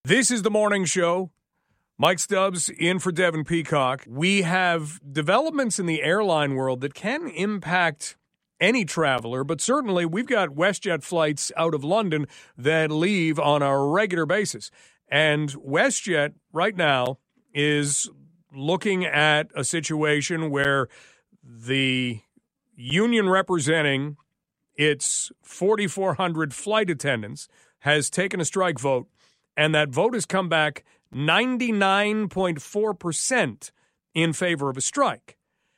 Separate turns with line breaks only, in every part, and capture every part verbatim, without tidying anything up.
This is the morning show. Mike Stubbs in for Devin Peacock. We have developments in the airline world that can impact any traveler, but certainly we've got WestJet flights out of London that leave on a regular basis. And WestJet right now is looking at a situation where the union representing its forty-four hundred flight attendants has taken a strike vote, and that vote has come back ninety-nine point four percent in favor of a strike.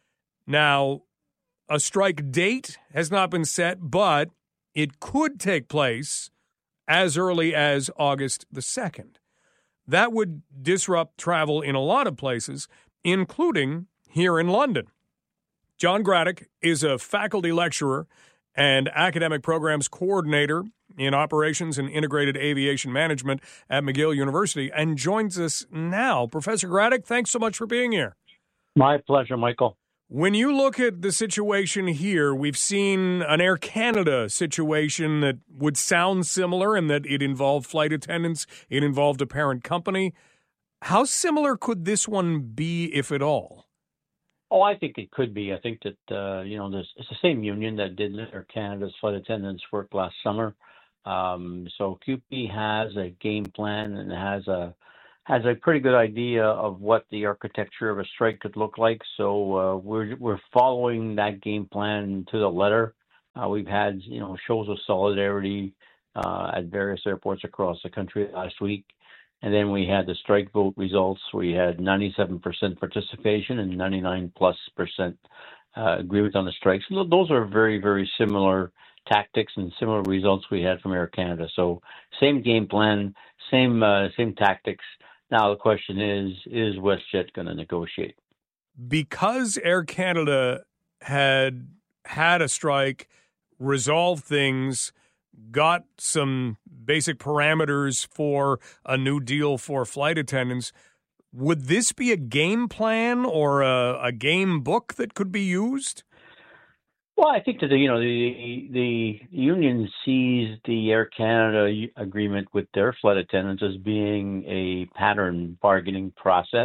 Now, a strike date has not been set, but it could take place as early as August the second. That would disrupt travel in a lot of places, including here in London. John Graddick is a faculty lecturer and academic programs coordinator in operations and integrated aviation management at McGill University and joins us now. Professor Graddick, thanks so much for being here.
My pleasure, Michael.
When you look at the situation here, we've seen an Air Canada situation that would sound similar in that it involved flight attendants, it involved a parent company. How similar could this one be, if at all?
Oh, I think it could be. I think that, uh, you know, there's, it's the same union that did Air Canada's flight attendants work last summer. Um, so Q P has a game plan and has a has a pretty good idea of what the architecture of a strike could look like. So uh, we're we're following that game plan to the letter. Uh, we've had you know shows of solidarity uh, at various airports across the country last week, and then we had the strike vote results. We had ninety-seven percent participation and ninety-nine plus percent uh, agreement on the strike. So those are very very similar tactics and similar results we had from Air Canada. So same game plan, same uh, same tactics. Now the question is, is WestJet going to negotiate?
Because Air Canada had had a strike, resolved things, got some basic parameters for a new deal for flight attendants, would this be a game plan or a, a game book that could be used?
Well, I think that the, you know the the union sees the Air Canada agreement with their flight attendants as being a pattern bargaining process.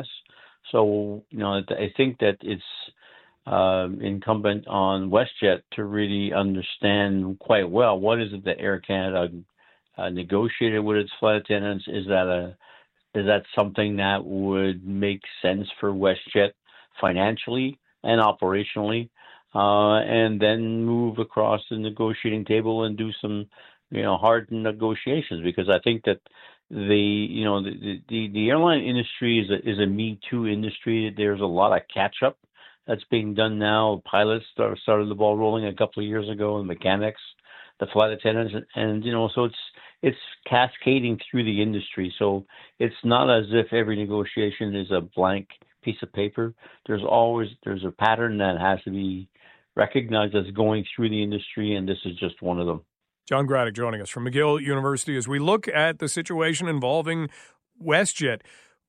So you know I think that it's uh, incumbent on WestJet to really understand quite well what is it that Air Canada uh, negotiated with its flight attendants. Is that a is that something that would make sense for WestJet financially and operationally? Uh, and then move across the negotiating table and do some, you know, hard negotiations. Because I think that the, you know, the the, the airline industry is a, is a Me Too industry. There's a lot of catch up that's being done now. Pilots start, started the ball rolling a couple of years ago, and mechanics, the flight attendants, and, and you know, so it's it's cascading through the industry. So it's not as if every negotiation is a blank piece of paper. There's always there's a pattern that has to be recognized as going through the industry, and this is just one of them.
John Graddick joining us from McGill University. As we look at the situation involving WestJet,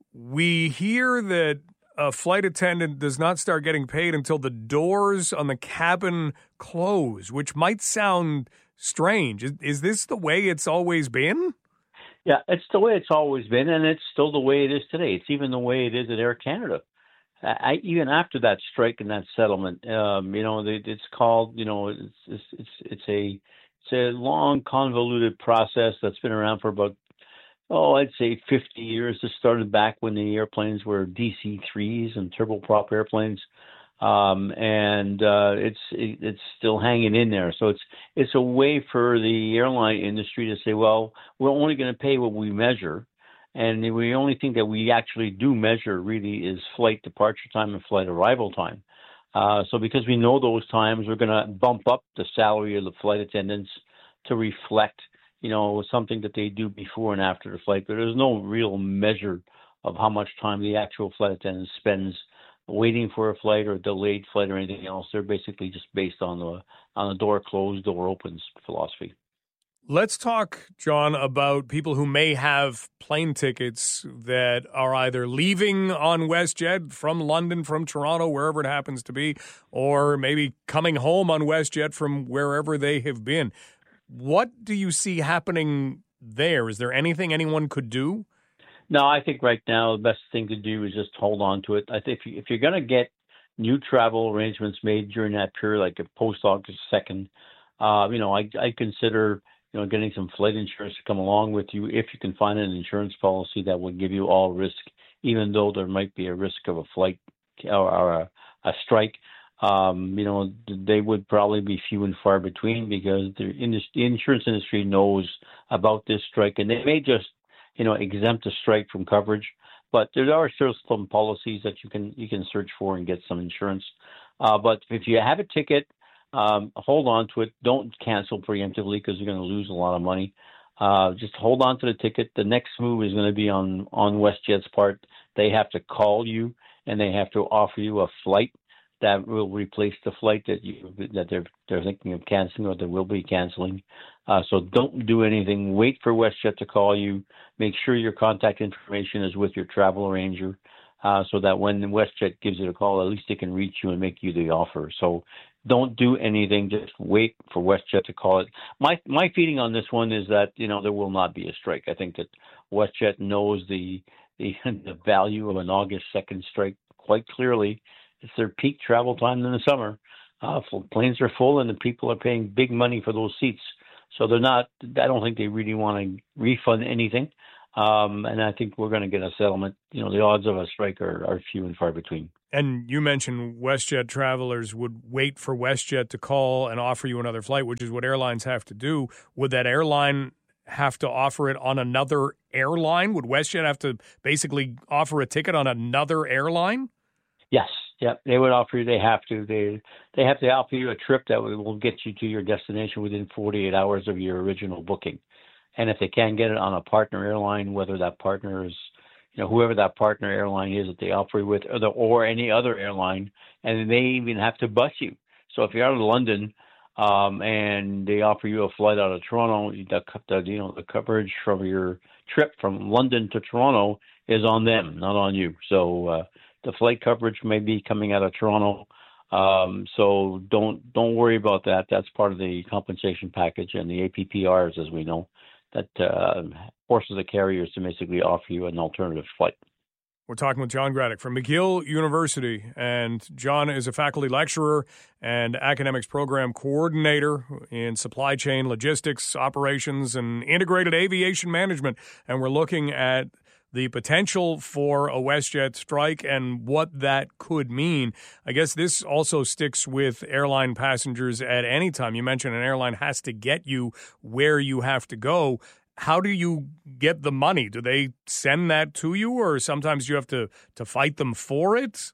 we hear that a flight attendant does not start getting paid until the doors on the cabin close, which might sound strange. Is, is this the way it's always been?
Yeah, it's the way it's always been, and it's still the way it is today. It's even the way it is at Air Canada. I, even after that strike and that settlement, um, you know, it's called, you know, it's it's it's it's a it's a long, convoluted process that's been around for about, oh, I'd say fifty years. It started back when the airplanes were D C threes and turboprop airplanes, um, and uh, it's it, it's still hanging in there. So it's it's a way for the airline industry to say, well, we're only going to pay what we measure. And the only thing that we actually do measure really is flight departure time and flight arrival time. Uh, so because we know those times, we're going to bump up the salary of the flight attendants to reflect, you know, something that they do before and after the flight. But there's no real measure of how much time the actual flight attendant spends waiting for a flight or a delayed flight or anything else. They're basically just based on the on the door closed, door opens philosophy.
Let's talk, John, about people who may have plane tickets that are either leaving on WestJet from London, from Toronto, wherever it happens to be, or maybe coming home on WestJet from wherever they have been. What do you see happening there? Is there anything anyone could do?
No, I think right now the best thing to do is just hold on to it. I think if, you, if you're going to get new travel arrangements made during that period, like a post August second, uh, you know, I I consider you know getting some flight insurance to come along with you if you can find an insurance policy that will give you all risk, even though there might be a risk of a flight or, or a, a strike. Um, you know, they would probably be few and far between because the, indus- the insurance industry knows about this strike, and they may just you know, exempt a strike from coverage. But there are still some policies that you can you can search for and get some insurance. Uh, but if you have a ticket, um, hold on to it. Don't cancel preemptively because you're going to lose a lot of money. Uh, just hold on to the ticket. The next move is going to be on on WestJet's part. They have to call you and they have to offer you a flight that will replace the flight that you that they're they're thinking of canceling or they will be canceling. Uh, so don't do anything. Wait for WestJet to call you. Make sure your contact information is with your travel arranger, uh, so that when WestJet gives you a call, at least they can reach you and make you the offer. So don't do anything. Just wait for WestJet to call it. My my feeling on this one is that you know there will not be a strike. I think that WestJet knows the the, the value of an August second strike quite clearly. It's their peak travel time in the summer. Uh, planes are full and the people are paying big money for those seats. So they're not, I don't think they really want to refund anything. Um, and I think we're going to get a settlement. You know, the odds of a strike are, are few and far between.
And you mentioned WestJet travelers would wait for WestJet to call and offer you another flight, which is what airlines have to do. Would that airline have to offer it on another airline? Would WestJet have to basically offer a ticket on another airline?
Yes. Yep, they would offer you. They have to. They they have to offer you a trip that will get you to your destination within forty-eight hours of your original booking. And if they can't get it on a partner airline, whether that partner is, you know, whoever that partner airline is that they offer you with, or, the, or any other airline, and they even have to bus you. So if you're out of London, um, and they offer you a flight out of Toronto, the, the you know the coverage from your trip from London to Toronto is on them, not on you. So. Uh, The flight coverage may be coming out of Toronto, um, so don't don't worry about that. That's part of the compensation package and the A P P Rs, as we know, that uh, forces the carriers to basically offer you an alternative flight.
We're talking with John Graddick from McGill University, and John is a faculty lecturer and academics program coordinator in supply chain logistics, operations, and integrated aviation management, and we're looking at the potential for a WestJet strike and what that could mean. I guess this also sticks with airline passengers at any time. You mentioned an airline has to get you where you have to go. How do you get the money? Do they send that to you, or sometimes you have to, to fight them for it?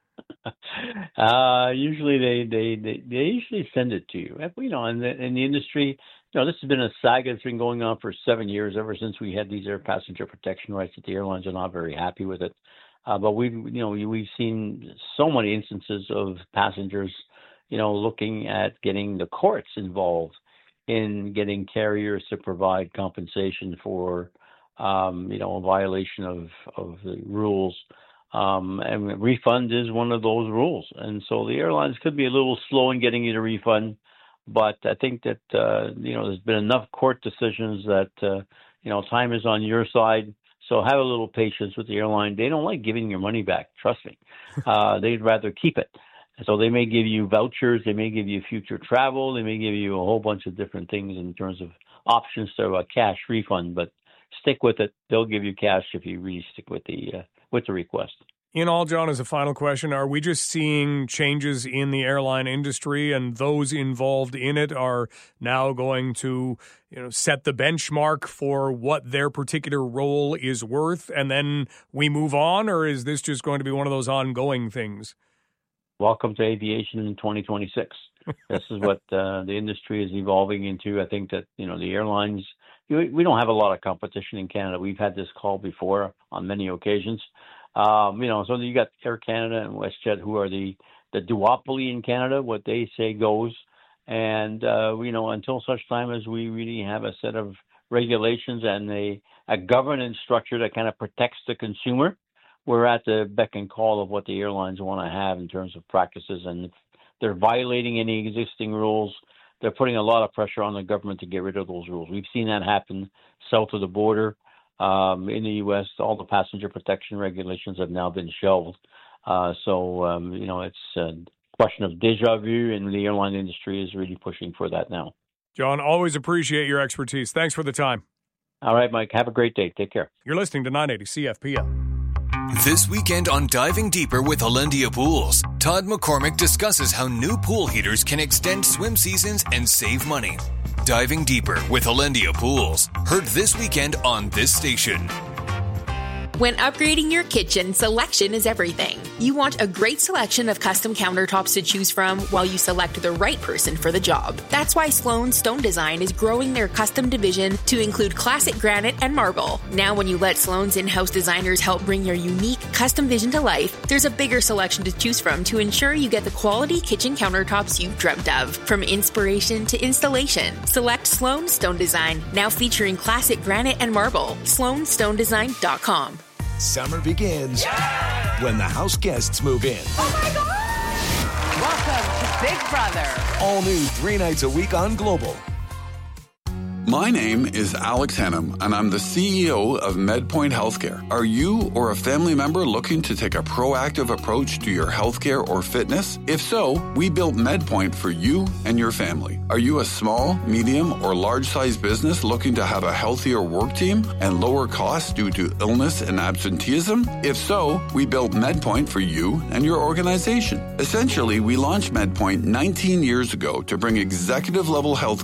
Uh, usually they, they, they, they usually send it to you. You know, in the, in the industry, you know, this has been a saga that's been going on for seven years, ever since we had these air passenger protection rights that the airlines are not very happy with it. Uh, but we've, you know, we've seen so many instances of passengers, you know, looking at getting the courts involved in getting carriers to provide compensation for, um, you know, a violation of, of the rules. Um, and refund is one of those rules. And so the airlines could be a little slow in getting you to refund. But I think that, uh, you know, there's been enough court decisions that, uh, you know, time is on your side. So have a little patience with the airline. They don't like giving your money back. Trust me. Uh, they'd rather keep it. So they may give you vouchers. They may give you future travel. They may give you a whole bunch of different things in terms of options to a cash refund. But stick with it. They'll give you cash if you really stick with the uh, with the request.
In all, John, as a final question, are we just seeing changes in the airline industry, and those involved in it are now going to, you know, set the benchmark for what their particular role is worth, and then we move on, or is this just going to be one of those ongoing things?
Welcome to aviation in twenty twenty-six. This is what uh, the industry is evolving into. I think that, you know, the airlines, we don't have a lot of competition in Canada. We've had this call before on many occasions. Um, you know, so you got Air Canada and WestJet, who are the, the duopoly in Canada. What they say goes. And, uh, you know, until such time as we really have a set of regulations and a, a governance structure that kind of protects the consumer, we're at the beck and call of what the airlines want to have in terms of practices. And if they're violating any existing rules, they're putting a lot of pressure on the government to get rid of those rules. We've seen that happen south of the border. Um, in the U S, all the passenger protection regulations have now been shelved. Uh, so, um, you know, it's a question of deja vu, and the airline industry is really pushing for that now.
John, always appreciate your expertise. Thanks for the time.
All right, Mike. Have a great day. Take care.
You're listening to nine eighty C F P L.
This weekend on Diving Deeper with Alendia Pools, Todd McCormick discusses how new pool heaters can extend swim seasons and save money. Diving Deeper with Alendia Pools, heard this weekend on this station.
When upgrading your kitchen, selection is everything. You want a great selection of custom countertops to choose from while you select the right person for the job. That's why Sloan Stone Design is growing their custom division to include classic granite and marble. Now when you let Sloan's in-house designers help bring your unique custom vision to life, there's a bigger selection to choose from to ensure you get the quality kitchen countertops you've dreamt of. From inspiration to installation, select Sloan Stone Design, now featuring classic granite and marble. sloan stone design dot com.
Summer begins yeah! when the house guests move in.
Oh my God! Welcome to Big Brother.
All new three nights a week on Global.
My name is Alex Hennum, and I'm the C E O of MedPoint Healthcare. Are you or a family member looking to take a proactive approach to your healthcare or fitness? If so, we built MedPoint for you and your family. Are you a small, medium, or large-sized business looking to have a healthier work team and lower costs due to illness and absenteeism? If so, we built MedPoint for you and your organization. Essentially, we launched MedPoint nineteen years ago to bring executive-level healthcare